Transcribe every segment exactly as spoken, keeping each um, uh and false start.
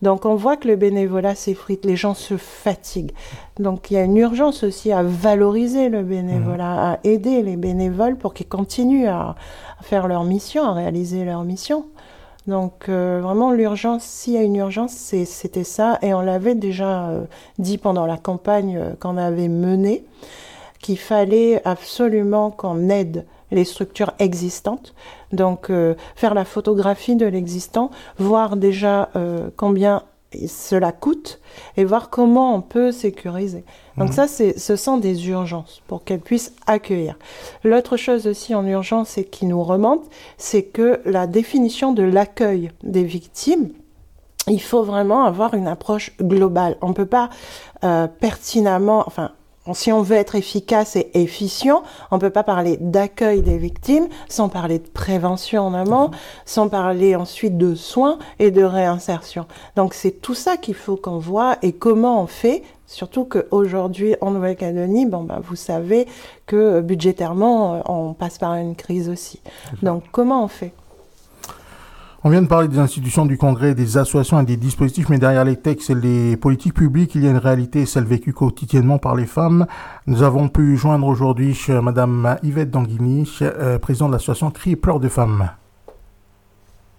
Donc on voit que le bénévolat s'effrite, les gens se fatiguent. Donc il y a une urgence aussi à valoriser le bénévolat, mmh. à aider les bénévoles pour qu'ils continuent à, à faire leur mission, à réaliser leur mission. Donc euh, vraiment l'urgence, s'il y a une urgence, c'est, c'était ça. Et on l'avait déjà euh, dit pendant la campagne euh, qu'on avait menée, qu'il fallait absolument qu'on aide les structures existantes. Donc euh, faire la photographie de l'existant, voir déjà euh, combien cela coûte et voir comment on peut sécuriser. Donc mmh. ça, c'est, ce sont des urgences pour qu'elles puissent accueillir. L'autre chose aussi en urgence et qui nous remonte, c'est que la définition de l'accueil des victimes, il faut vraiment avoir une approche globale. On ne peut pas euh, pertinemment, enfin, si on veut être efficace et efficient, on ne peut pas parler d'accueil des victimes sans parler de prévention en amont, mmh. sans parler ensuite de soins et de réinsertion. Donc c'est tout ça qu'il faut qu'on voit et comment on fait, surtout qu'aujourd'hui en Nouvelle-Calédonie, bon, ben, vous savez que budgétairement, on passe par une crise aussi. Donc comment on fait ? On vient de parler des institutions du Congrès, des associations et des dispositifs, mais derrière les textes et les politiques publiques, il y a une réalité, celle vécue quotidiennement par les femmes. Nous avons pu joindre aujourd'hui Madame Yvette Danguigny, euh, présidente de l'association Cris et pleurs de femmes. Allô ?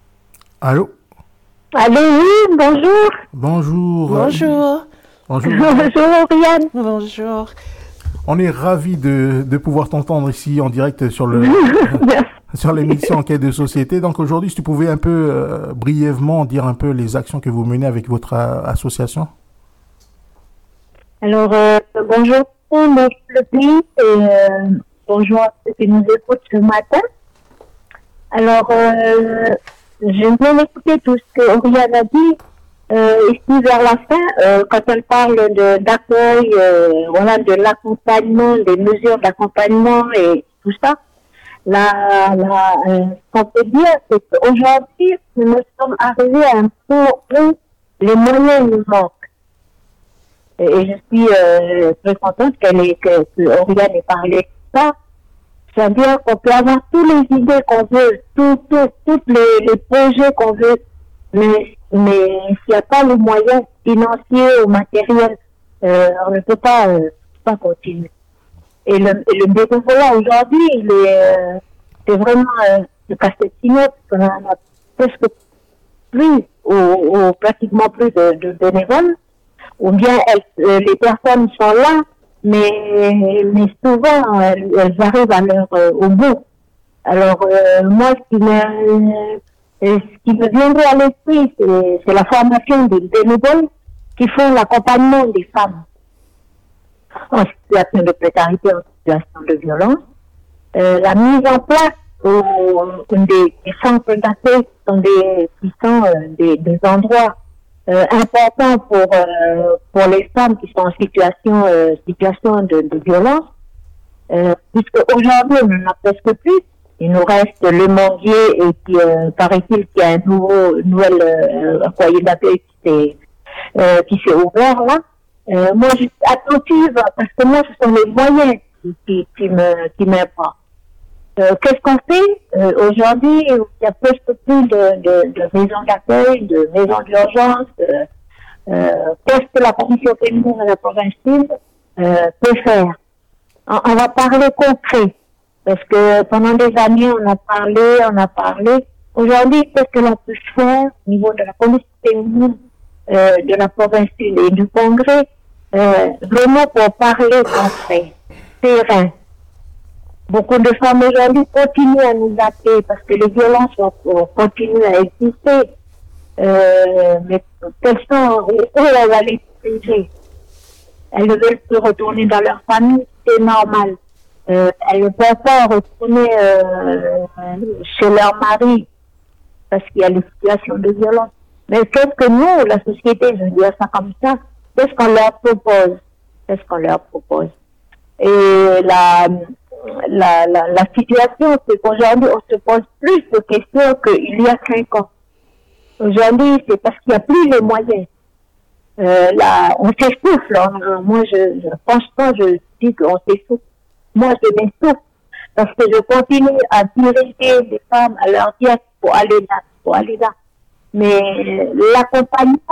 Allô, oui, bonjour. Bonjour. Bonjour. Bonjour. Bonjour, Oriane. Bonjour. On est ravis de, de pouvoir t'entendre ici en direct sur le... sur l'émission Enquête de société. Donc aujourd'hui, si tu pouvais un peu euh, brièvement dire un peu les actions que vous menez avec votre euh, association. Alors, euh, bonjour, bonjour le pays et euh, bonjour à ceux qui nous écoutent ce matin. Alors, euh, je viens d'écouter tout ce que Oriane a dit euh, ici vers la fin, euh, quand elle parle de, d'accueil, euh, voilà, de l'accompagnement, des mesures d'accompagnement et tout ça. La, la, euh, ce qu'on peut dire, c'est qu'aujourd'hui, nous sommes arrivés à un point où les moyens nous manquent. Et, et je suis euh, très contente qu'elle ait, que, que Oriane ait parlé de ça. C'est-à-dire qu'on peut avoir toutes les idées qu'on veut, tous tout, tout les, les projets qu'on veut, mais, mais s'il n'y a pas les moyens financiers ou matériels, euh, on ne peut pas, euh, pas continuer. Et le, et le bénévolat aujourd'hui, il est, euh, c'est vraiment euh, le casse-tête, parce qu'on a, a presque plus, ou, ou pratiquement plus de, de bénévoles, ou bien elles, euh, les personnes sont là, mais, mais souvent elles, elles arrivent à leur, euh, au bout. Alors euh, moi, ce qui me, ce qui me viendrait à l'esprit, c'est, c'est la formation des bénévoles qui font l'accompagnement des femmes en situation de précarité, en situation de violence, euh, la mise en place au, des, des centres d'accueil qui sont des, qui sont, euh, des, des endroits euh, importants pour, euh, pour les femmes qui sont en situation, euh, situation de, de violence, euh, puisque aujourd'hui on n'en a presque plus. Il nous reste le Manguier et puis euh, paraît-il qu'il y a un nouveau nouvel euh, foyer d'accueil qui s'est, euh, qui s'est ouvert là. Euh, moi, je suis attentive parce que moi, ce sont les moyens qui, qui, qui me, qui m'importent. Euh, qu'est-ce qu'on fait euh, aujourd'hui? Il y a presque plus de, de, de maisons d'accueil, de maisons d'urgence. Euh, euh, qu'est-ce que la commission féminine de la province sud euh, peut faire? On, on va parler concret parce que pendant des années, on a parlé, on a parlé. Aujourd'hui, qu'est-ce que l'on peut faire au niveau de la commission féminine Euh, de la province sud et du Congrès, euh, vraiment pour parler concret, terrain. Beaucoup de femmes aujourd'hui continuent à nous appeler parce que les violences vont continuer à exister. Euh, mais quelles sont, où elles vont les priver? Elles veulent se retourner dans leur famille, c'est normal. Euh, elles ne peuvent pas retourner euh, chez leur mari parce qu'il y a des situations de violence. Mais qu'est-ce que nous, la société, je veux dire ça comme ça, qu'est-ce qu'on leur propose? Qu'est-ce qu'on leur propose? Et la, la, la, la situation, c'est qu'aujourd'hui, on se pose plus de questions qu'il y a cinq ans. Aujourd'hui, c'est parce qu'il n'y a plus les moyens. Euh, là, on s'essouffle. Hein. Moi, je, je, franchement, je dis qu'on s'essouffle. Moi, je m'essouffle parce que je continue à diriger des femmes, à leur dire, faut aller là, faut aller là. Mais l'accompagnement